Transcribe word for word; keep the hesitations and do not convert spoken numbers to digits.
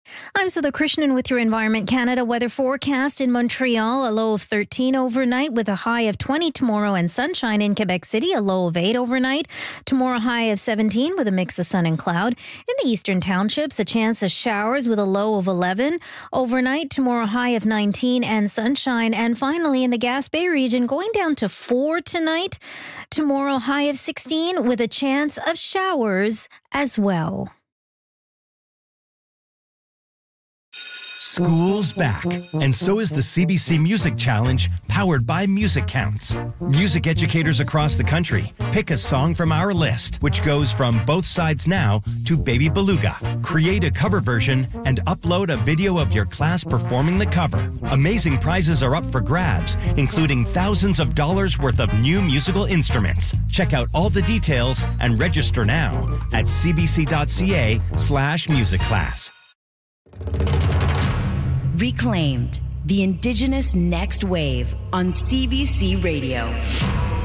I'm Sudha Krishnan with your Environment Canada weather forecast. In Montreal, a low of thirteen overnight with a high of twenty tomorrow, and sunshine in Quebec City, a low of eight overnight. Tomorrow, high of seventeen with a mix of sun and cloud. In the eastern townships, a chance of showers with a low of eleven. Overnight, tomorrow, high of nineteen and sunshine. And finally, in the Gaspé region, going down to four tonight. Tomorrow, high of sixteen with a chance of showers as well. School's back, and so is the C B C Music Challenge, powered by Music Counts. Music educators across the country pick a song from our list, which goes from Both Sides Now to Baby Beluga. Create a cover version and upload a video of your class performing the cover. Amazing prizes are up for grabs, including thousands of dollars worth of new musical instruments. Check out all the details and register now at cbc.ca slash music class. Reclaimed, the Indigenous Next Wave on C B C Radio.